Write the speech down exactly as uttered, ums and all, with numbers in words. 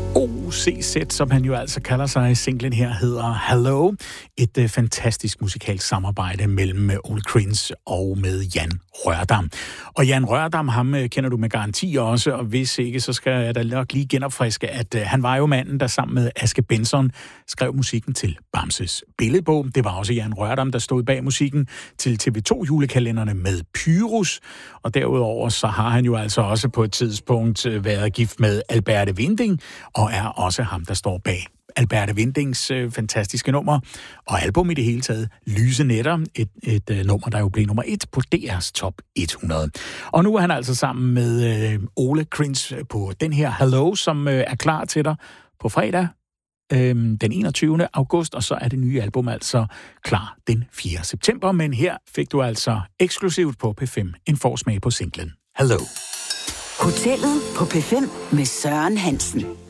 O C Z, som han jo altså kalder sig. Singlen her hedder Hello. Et øh, fantastisk musikalsk samarbejde mellem øh, Ole Krins og med Jan Rørdam. Og Jan Rørdam, ham øh, kender du med garanti også, og hvis ikke, så skal jeg da nok lige genopfriske, at øh, han var jo manden, der sammen med Aske Benson skrev musikken til Bamses Billedbog. Det var også Jan Rørdam, der stod bag musikken til T V to julekalenderne med Pyrus. Og derudover så har han jo altså også på et tidspunkt øh, været gift med Alberte Winding, og er også ham, der står bag Alberte Windings øh, fantastiske nummer, og album i det hele taget, Lyse Nætter, et, et øh, nummer, der jo blev nummer et på D R's top hundrede. Og nu er han altså sammen med øh, Ole Krins på den her Hello, som øh, er klar til dig på fredag, øh, den enogtyvende august, og så er det nye album altså klar den fjerde september, men her fik du altså eksklusivt på P fem en forsmag på singlen Hello. Hotellet på P fem med Søren Hansen.